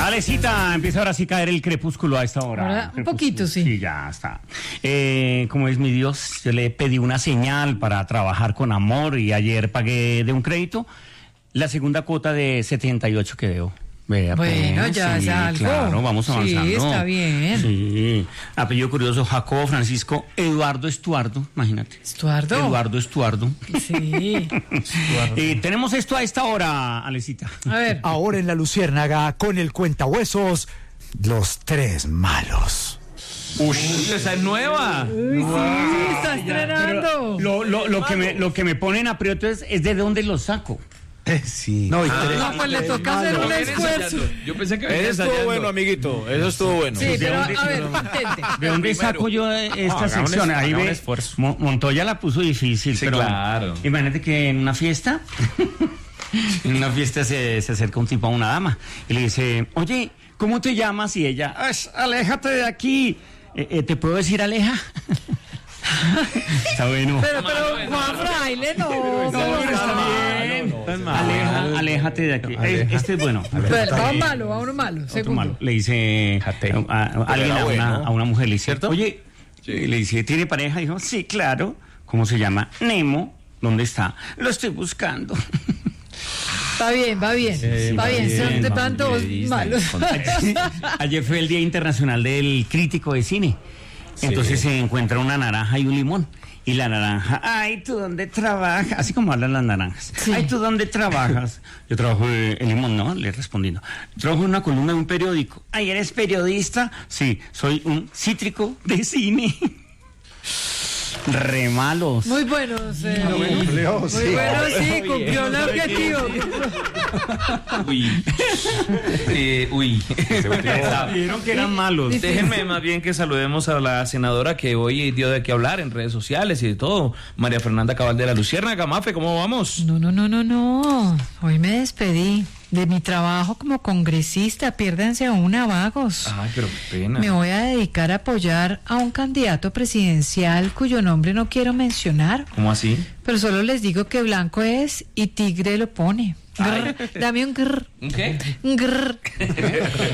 Alecita, empieza ahora sí a caer el crepúsculo a esta hora. Ahora, un poquito, sí. Sí, ya está. Como es mi Dios, yo le pedí una señal para trabajar con amor y ayer pagué de un crédito la segunda cuota de 78 que debo. Vea, Bueno, pues, ya sí, es algo. claro, vamos avanzando. Sí, está bien. Sí. Apellido curioso, Jacobo Francisco Eduardo Estuardo, imagínate. ¿Estuardo? Eduardo Estuardo. Sí. Tenemos esto a esta hora, Alecita. A ver. Ahora en La Luciérnaga, con el cuentahuesos, los tres malos. Uy, esa es nueva. Uy, sí, está estrenando. Lo que me pone en aprieto es de dónde lo saco. Sí. No, pues le toca hacer un esfuerzo. Yo pensé que Eso estuvo bueno, amiguito. Eso estuvo bueno. Sí, pero a ver, intente. ¿De dónde saco yo esta sección? Ahí ve, Montoya la puso difícil, Sí, pero claro. Imagínate que en una fiesta, se acerca un tipo a una dama y le dice, oye, ¿cómo te llamas? Y ella, aléjate de aquí. ¿Te puedo decir aleja? Está bueno. Pero Juan Fraile, no. No, pero está bien. Aléjate de aquí. Este es bueno. Va uno malo. Otro Segundo. malo. Le dice a alguien a una mujer, le dice, ¿Cierto? oye, le dice, ¿tiene pareja? Dijo, sí, claro. ¿Cómo se llama? Nemo. ¿Dónde está? Lo estoy buscando. Va bien. Son de tanto malos. Ayer fue el Día Internacional del Crítico de Cine. Entonces se encuentra una naranja y un limón. Y la naranja, ay, ¿tú dónde trabajas? Así como hablan las naranjas. Sí. Ay, ¿tú dónde trabajas? Yo trabajo el limón, ¿no? Le respondiendo. Trabajo en una columna de un periódico. Ay, ¿eres periodista? Sí, soy un cítrico de cine. Re malos. Muy buenos. Sí. Sí, cumplió el objetivo. Uy. Vieron que eran malos. Déjenme más bien que saludemos a la senadora que hoy dio de qué hablar en redes sociales y de todo, María Fernanda Cabal de la Luciérnaga. Mafe, ¿cómo vamos? No. Hoy me despedí de mi trabajo como congresista. Piérdanse a una, vagos. Ay, pero qué pena. Me voy a dedicar a apoyar a un candidato presidencial cuyo nombre no quiero mencionar. ¿Cómo así? Pero solo les digo que blanco es y tigre lo pone. Grr. Dame un grr. ¿Un qué? Un grr.